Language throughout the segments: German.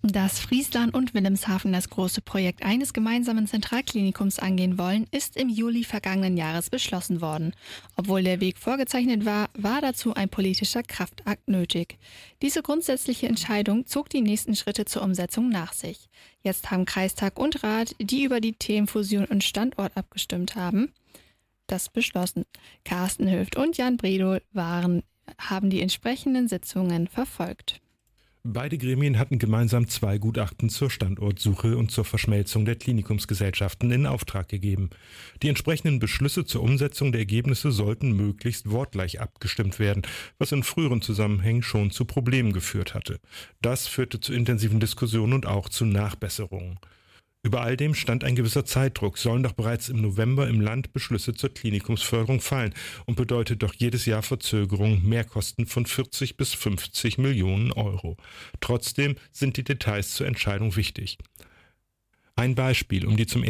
Dass Friesland und Wilhelmshaven das große Projekt eines gemeinsamen Zentralklinikums angehen wollen, ist im Juli vergangenen Jahres beschlossen worden. Obwohl der Weg vorgezeichnet war, war dazu ein politischer Kraftakt nötig. Diese grundsätzliche Entscheidung zog die nächsten Schritte zur Umsetzung nach sich. Jetzt haben Kreistag und Rat, die über die Themen Fusion und Standort abgestimmt haben, das beschlossen. Carsten Höft und Jan Bredow haben die entsprechenden Sitzungen verfolgt. Beide Gremien hatten gemeinsam 2 Gutachten zur Standortsuche und zur Verschmelzung der Klinikumsgesellschaften in Auftrag gegeben. Die entsprechenden Beschlüsse zur Umsetzung der Ergebnisse sollten möglichst wortgleich abgestimmt werden, was in früheren Zusammenhängen schon zu Problemen geführt hatte. Das führte zu intensiven Diskussionen und auch zu Nachbesserungen. Über all dem stand ein gewisser Zeitdruck, sollen doch bereits im November im Land Beschlüsse zur Klinikumsförderung fallen und bedeutet doch jedes Jahr Verzögerung, Mehrkosten von 40 bis 50 Millionen Euro. Trotzdem sind die Details zur Entscheidung wichtig. Ein Beispiel: Um die zum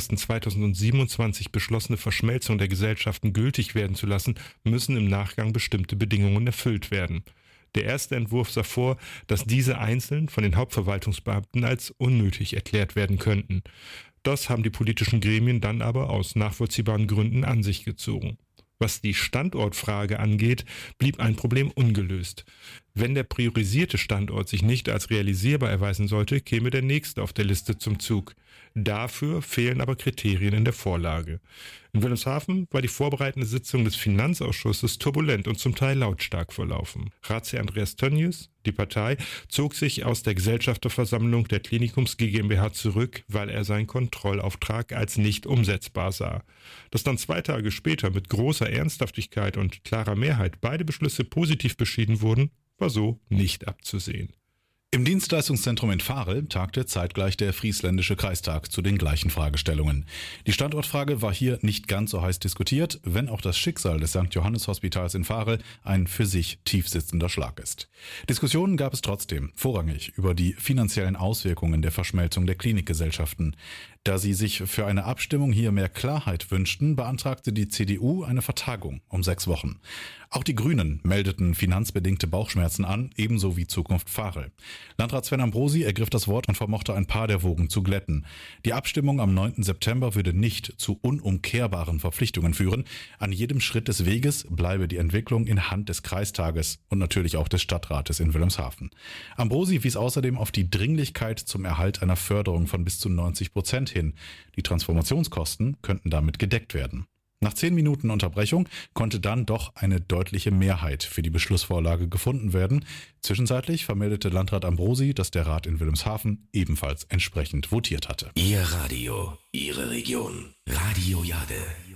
01.01.2027 beschlossene Verschmelzung der Gesellschaften gültig werden zu lassen, müssen im Nachgang bestimmte Bedingungen erfüllt werden. Der erste Entwurf sah vor, dass diese einzeln von den Hauptverwaltungsbeamten als unnötig erklärt werden könnten. Das haben die politischen Gremien dann aber aus nachvollziehbaren Gründen an sich gezogen. Was die Standortfrage angeht, blieb ein Problem ungelöst. Wenn der priorisierte Standort sich nicht als realisierbar erweisen sollte, käme der nächste auf der Liste zum Zug. Dafür fehlen aber Kriterien in der Vorlage. In Wilhelmshaven war die vorbereitende Sitzung des Finanzausschusses turbulent und zum Teil lautstark verlaufen. Ratsherr Andreas Tönnies, die Partei, zog sich aus der Gesellschafterversammlung der Klinikums GmbH zurück, weil er seinen Kontrollauftrag als nicht umsetzbar sah. Dass dann 2 Tage später mit großer Ernsthaftigkeit und klarer Mehrheit beide Beschlüsse positiv beschieden wurden, war so nicht abzusehen. Im Dienstleistungszentrum in Varel tagte zeitgleich der Friesländische Kreistag zu den gleichen Fragestellungen. Die Standortfrage war hier nicht ganz so heiß diskutiert, wenn auch das Schicksal des St. Johannes Hospitals in Varel ein für sich tiefsitzender Schlag ist. Diskussionen gab es trotzdem, vorrangig über die finanziellen Auswirkungen der Verschmelzung der Klinikgesellschaften. Da sie sich für eine Abstimmung hier mehr Klarheit wünschten, beantragte die CDU eine Vertagung um 6 Wochen. Auch die Grünen meldeten finanzbedingte Bauchschmerzen an, ebenso wie Zukunft Varel. Landrat Sven Ambrosi ergriff das Wort und vermochte ein paar der Wogen zu glätten. Die Abstimmung am 9. September würde nicht zu unumkehrbaren Verpflichtungen führen. An jedem Schritt des Weges bleibe die Entwicklung in Hand des Kreistages und natürlich auch des Stadtrates in Wilhelmshaven. Ambrosi wies außerdem auf die Dringlichkeit zum Erhalt einer Förderung von bis zu 90% hin. Die Transformationskosten könnten damit gedeckt werden. Nach 10 Minuten Unterbrechung konnte dann doch eine deutliche Mehrheit für die Beschlussvorlage gefunden werden. Zwischenzeitlich vermeldete Landrat Ambrosi, dass der Rat in Wilhelmshaven ebenfalls entsprechend votiert hatte. Ihr Radio, Ihre Region. Radio Jade.